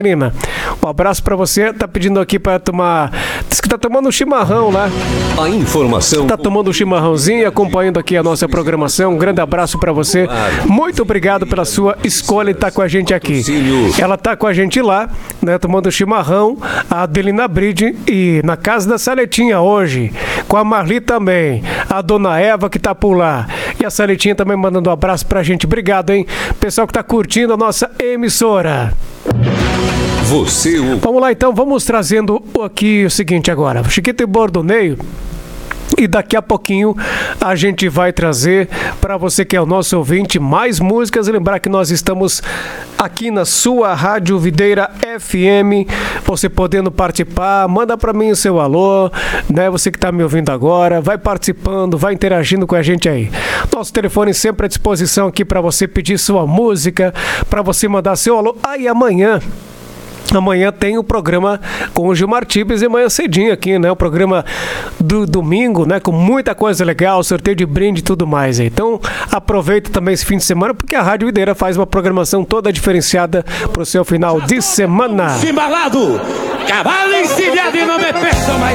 Nina, um abraço pra você. Tá pedindo aqui pra tomar. Diz que tá tomando um chimarrão lá. A informação. Tá tomando um chimarrãozinho, acompanhando aqui a nossa programação. Um grande abraço pra você. Muito obrigado pela sua escolha e tá com a gente aqui. Ela tá com a gente lá, né? Tomando um chimarrão. A Adelina Bride e na casa da Saletinha hoje. Com a Marli também. A dona Eva que tá por lá. E a Saletinha também mandando um abraço pra gente. Obrigado, hein? Pessoal que tá curtindo a nossa emissora. Vamos lá então, vamos trazendo aqui o seguinte agora, Chiquito e Bordoneio, e daqui a pouquinho a gente vai trazer para você que é o nosso ouvinte mais músicas. Lembrar que nós estamos aqui na sua Rádio Videira FM, você podendo participar, manda para mim o seu alô, né? Você que está me ouvindo agora, vai participando, vai interagindo com a gente aí. Nosso telefone sempre à disposição aqui para você pedir sua música, para você mandar seu alô. Aí Amanhã tem o programa com o Gilmar Tibes e amanhã cedinho aqui, né? O programa do domingo, né? Com muita coisa legal, sorteio de brinde e tudo mais. Então, aproveita também esse fim de semana, porque a Rádio Videira faz uma programação toda diferenciada pro seu final de semana. Embalado, cavalo encilhado e não me peça mais.